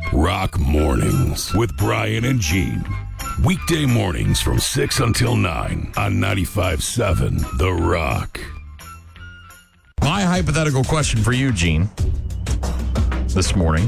Rock Mornings with Brian and Gene. Weekday mornings from 6 until 9 on 95.7 The Rock. My hypothetical question for you, Gene, this morning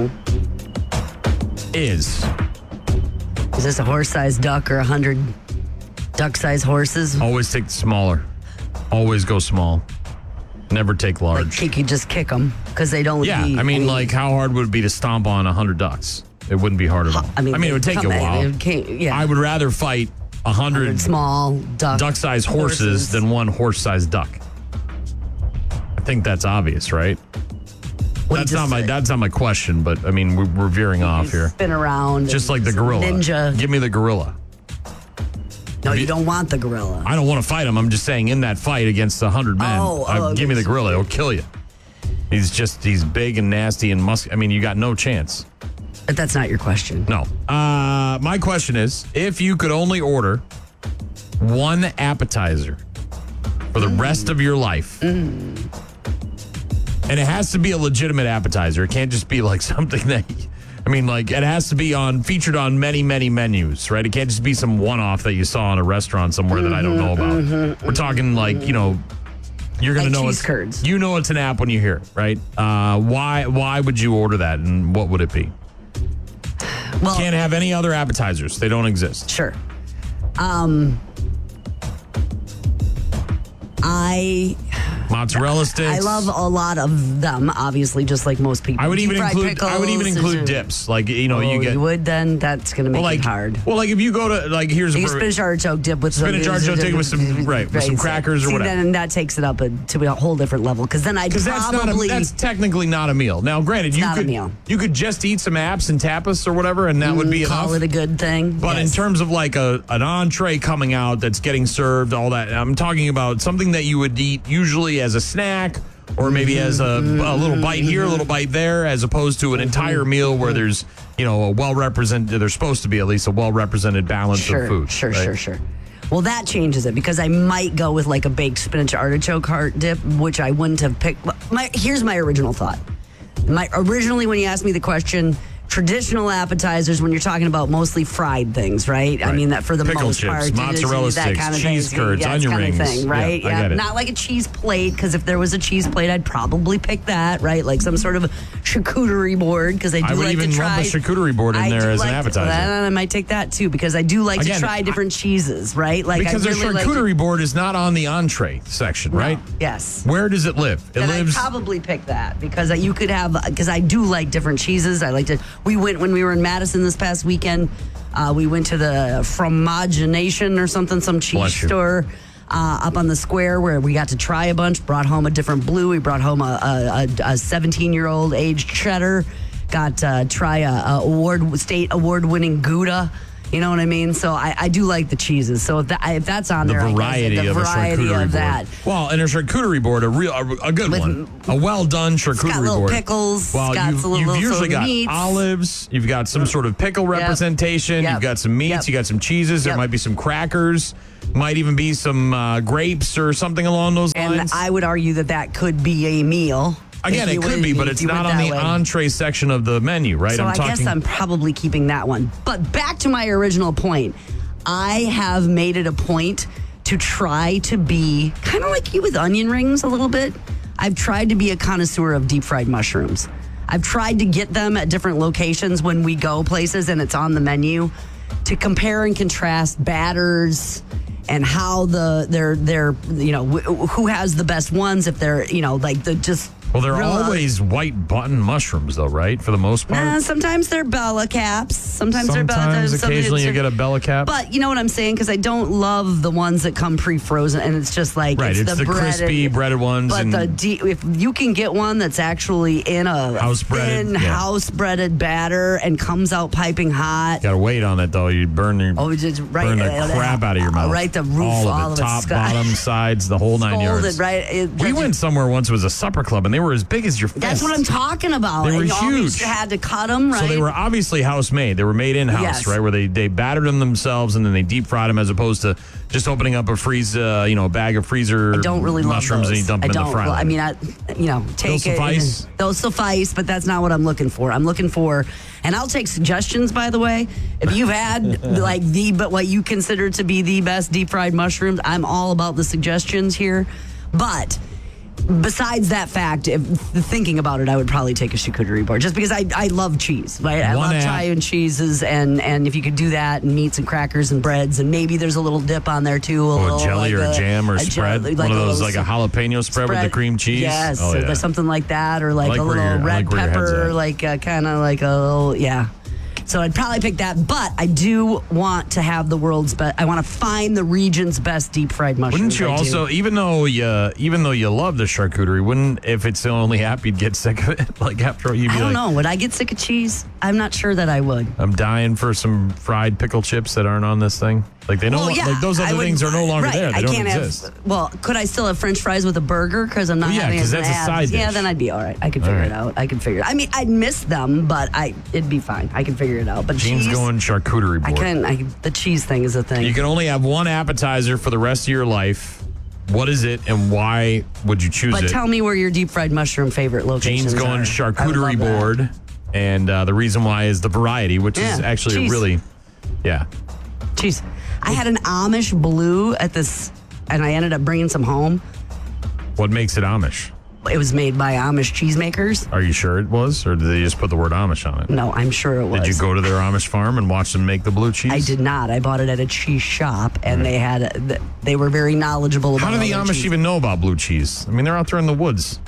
is this a horse-sized duck or 100 duck-sized horses? always take the smaller. Always go small. Never take large. Like you could just kick them because they don't. Yeah, I mean, like, how hard would it be to stomp on 100 ducks? It wouldn't be hard at all. I mean, it would take a while. I would rather fight 100 small duck-sized horses than one horse-sized duck. I think that's obvious, right? That's not my question, but I mean, we're veering off here. Spin around. Just like the gorilla. Ninja. Give me the gorilla. No, you don't want the gorilla. I don't want to fight him. I'm just saying, in that fight against 100 men, give me the gorilla. He'll kill you. He's big and nasty and muscular. I mean, you got no chance. But that's not your question. No. My question is, if you could only order one appetizer for the rest of your life, and it has to be a legitimate appetizer. It can't just be like something that... I mean, like, it has to be featured on many, many menus, right? It can't just be some one-off that you saw in a restaurant somewhere that I don't know about. We're talking, like, you're going to know cheese curds. You know it's an app when you hear it, right? Why would you order that, and what would it be? Well, can't have any other appetizers. They don't exist. Sure. Mozzarella sticks. I love a lot of them, obviously, just like most people. I would even include dips. Like, you get. You would then? That's going to make it hard. Well, like, if you go to, like, here's a spinach artichoke dip with spinach artichoke dip with some crackers or whatever. Then that takes it up to a whole different level. Because then that's technically not a meal. Now, granted, you could just eat some apps and tapas or whatever, and that would be enough. Call it a good thing. But in terms of like an entree coming out that's getting served, all that, I'm talking about something that you would eat usually as a snack, or maybe as a little bite here, a little bite there, as opposed to an entire meal where there's, a well-represented, there's supposed to be at least a well-represented balance of food. Sure. Well, that changes it, because I might go with like a baked spinach artichoke heart dip, which I wouldn't have picked. Here's my original thought. Originally, when you asked me the question, traditional appetizers, when you're talking about mostly fried things, right? I mean, that for the most part, mozzarella sticks, kind of cheese curds, onion rings, thing, right? Yeah, I get it. Not like a cheese plate, because if there was a cheese plate, I'd probably pick that, right? Like some sort of charcuterie board, because I would even lump a charcuterie board in there as an appetizer. I might take that too, because I do like to try different cheeses, right? Like, because a charcuterie board is not on the entree section, right? Yes. Where does it live? I'd probably pick that, because you could have, because I do like different cheeses. I like to. When we were in Madison this past weekend, we went to the Fromagination or something, some cheese store up on the square, where we got to try a bunch, brought home a different blue. We brought home a 17-year-old aged cheddar, got to try a state award-winning Gouda. You know what I mean? So I do like the cheeses. So if that's on there, the variety of a charcuterie board. Well, and a charcuterie board, a good one, a well done charcuterie board. Got pickles. Well, you've usually got meats. Olives. You've got some sort of pickle representation. You've got some meats. You got some cheeses. There might be some crackers. Might even be some grapes or something along those lines. And I would argue that could be a meal. Again, it could be, but it's not on the entree section of the menu, right? So I guess I'm probably keeping that one. But back to my original point. I have made it a point to try to be kind of like you with onion rings a little bit. I've tried to be a connoisseur of deep fried mushrooms. I've tried to get them at different locations when we go places and it's on the menu, to compare and contrast batters and how they're who has the best ones, if they're like the just. Well, they're always white button mushrooms, though, right? For the most part. Sometimes they're Bella caps. Sometimes occasionally you get a Bella cap. But you know what I'm saying? Because I don't love the ones that come pre-frozen, and it's just like it's the crispy breaded ones. But if you can get one that's actually in a house-breaded batter and comes out piping hot. Got to wait on it, though. You burn the crap out of your mouth. Right, the roof, all of it, top, bottom, sides, the whole 9 yards. Right. We went somewhere once. It was a supper club, and they were as big as your fist. That's what I'm talking about. They were and you always huge. had to cut them, right? So they were obviously house-made. They were made in-house, Yes. right? Where they battered them themselves and then they deep-fried them as opposed to just opening up a a bag of freezer I don't really love mushrooms those. and you dump them in the fryer. I mean, take it. suffice? Those suffice, but that's not what I'm looking for. I'm looking for, and I'll take suggestions, by the way. If you've had but what you consider to be the best deep fried mushrooms, I'm all about the suggestions here. But besides that fact, thinking about it, I would probably take a charcuterie board just because I love cheese, right? I love Italian cheeses, and if you could do that and meats and crackers and breads, and maybe there's a little dip on there too, a jelly or a jam or a spread, one of those like a jalapeno spread with the cream cheese. Yes, oh, or yeah. something like that, or like a little red pepper, kind of like a little, yeah. So I'd probably pick that, but I do want to have the world's best. I want to find the region's best deep fried mushrooms. Wouldn't you also, even though you love the charcuterie, if it's the only app, you'd get sick of it? Like after you'd be I don't know. Would I get sick of cheese? I'm not sure that I would. I'm dying for some fried pickle chips that aren't on this thing. Like like those other things are no longer there. They don't exist. Could I still have French fries with a burger? Because I'm not having because that's a side dish. Yeah, then I'd be all right. I could figure it out. I mean, I'd miss them, but it'd be fine. I could figure it out. But Gene's cheese, going charcuterie board. The cheese thing is a thing. You can only have one appetizer for the rest of your life. What is it, and why would you choose it? But tell me where your deep fried mushroom favorite locations Gene's going charcuterie board, and the reason why is the variety, which is actually cheese. Cheese. I had an Amish blue at this, and I ended up bringing some home. What makes it Amish? It was made by Amish cheesemakers. Are you sure it was, or did they just put the word Amish on it? No, I'm sure it was. Did you go to their Amish farm and watch them make the blue cheese? I did not. I bought it at a cheese shop, and they were very knowledgeable about it. How do the Amish even know about blue cheese? I mean, they're out there in the woods.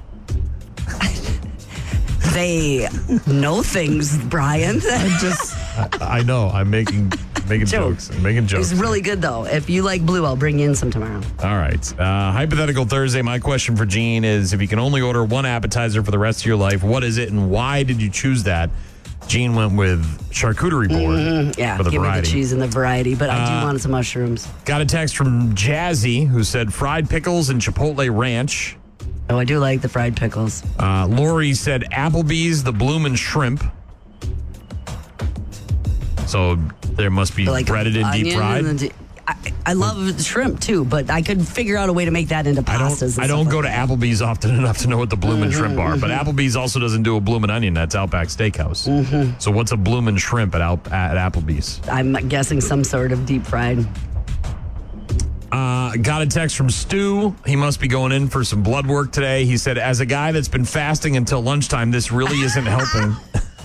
They know things, Brian. I know. I'm making jokes. I'm making jokes. It's really good, though. If you like blue, I'll bring you in some tomorrow. All right. Hypothetical Thursday. My question for Gene is, if you can only order one appetizer for the rest of your life, what is it and why did you choose that? Gene went with charcuterie board Yeah, for the give variety. me the cheese and the variety, but I do want some mushrooms. Got a text from Jazzy who said fried pickles and Chipotle ranch. Oh, I do like the fried pickles. Lori said Applebee's, the bloomin' shrimp. So there must be breaded and deep fried. I love the shrimp too, but I could figure out a way to make that into pastas. I don't go to Applebee's often enough to know what the bloomin' shrimp are, but Applebee's also doesn't do a bloomin' onion. That's Outback Steakhouse. So what's a bloomin' shrimp at Applebee's? I'm guessing some sort of deep fried. Got a text from Stu. He must be going in for some blood work today. He said, as a guy that's been fasting until lunchtime, this really isn't helping.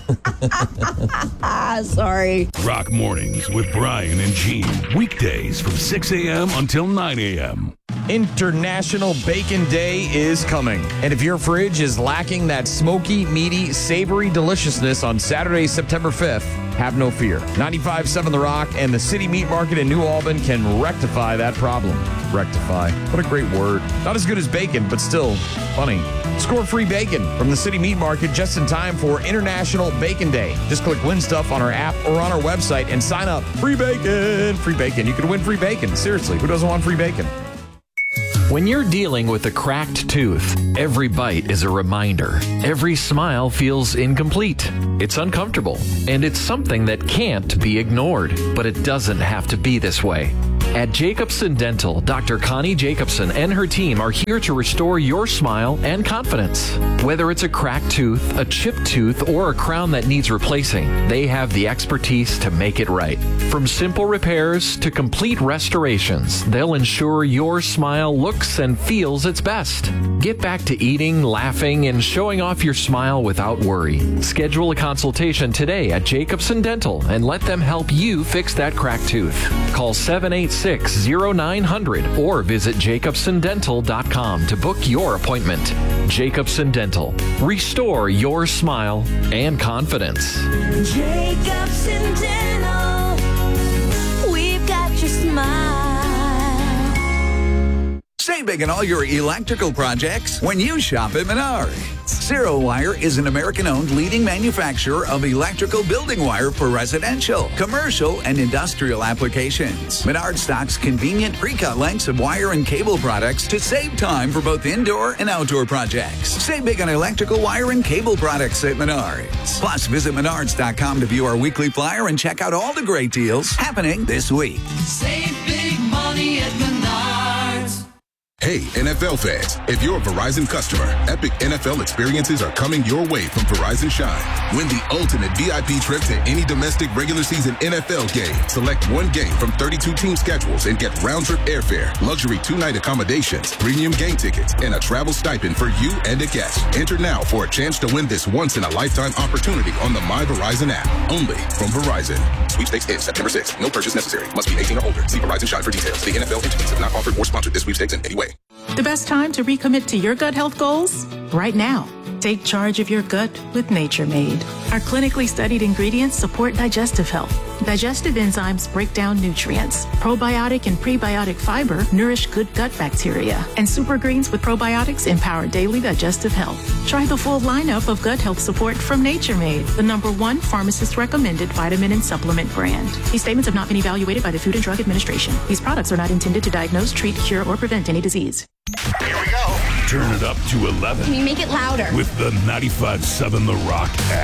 Sorry. Rock Mornings with Brian and Gene. Weekdays from 6 a.m. until 9 a.m. International Bacon Day is coming. And if your fridge is lacking that smoky, meaty, savory deliciousness on Saturday, September 5th, have no fear. 95.7 The Rock and the City Meat Market in New Albin can rectify that problem. Rectify. What a great word. Not as good as bacon, but still funny. Score free bacon from the City Meat Market just in time for International Bacon Day. Just click Win Stuff on our app or on our website and sign up. Free bacon. Free bacon. You can win free bacon. Seriously, who doesn't want free bacon? When you're dealing with a cracked tooth, every bite is a reminder. Every smile feels incomplete. It's uncomfortable, and it's something that can't be ignored. But it doesn't have to be this way. At Jacobson Dental, Dr. Connie Jacobson and her team are here to restore your smile and confidence. Whether it's a cracked tooth, a chipped tooth, or a crown that needs replacing, they have the expertise to make it right. From simple repairs to complete restorations, they'll ensure your smile looks and feels its best. Get back to eating, laughing, and showing off your smile without worry. Schedule a consultation today at Jacobson Dental and let them help you fix that cracked tooth. Call 786-0900 or visit jacobsondental.com to book your appointment. Jacobson Dental. Restore your smile and confidence. Jacobson Dental. We've got your smile. Save big on all your electrical projects when you shop at Menards. Zero Wire is an American-owned leading manufacturer of electrical building wire for residential, commercial, and industrial applications. Menards stocks convenient pre-cut lengths of wire and cable products to save time for both indoor and outdoor projects. Save big on electrical wire and cable products at Menards. Plus, visit menards.com to view our weekly flyer and check out all the great deals happening this week. Save big money at Menards. Hey, NFL fans, if you're a Verizon customer, epic NFL experiences are coming your way from Verizon Shine. Win the ultimate VIP trip to any domestic regular season NFL game. Select one game from 32 team schedules and get round-trip airfare, luxury 2-night accommodations, premium game tickets, and a travel stipend for you and a guest. Enter now for a chance to win this once-in-a-lifetime opportunity on the My Verizon app. Only from Verizon. Sweepstakes ends September 6th. No purchase necessary. Must be 18 or older. See Verizon Shine for details. The NFL entities have not offered or sponsored this sweepstakes in any way. The best time to recommit to your gut health goals? Right now. Take charge of your gut with Nature Made. Our clinically studied ingredients support digestive health. Digestive enzymes break down nutrients. Probiotic and prebiotic fiber nourish good gut bacteria. And super greens with probiotics empower daily digestive health. Try the full lineup of gut health support from Nature Made, the #1 pharmacist-recommended vitamin and supplement brand. These statements have not been evaluated by the Food and Drug Administration. These products are not intended to diagnose, treat, cure, or prevent any disease. Here we go. Turn it up to 11. Can you make it louder? With the 95.7 The Rock app.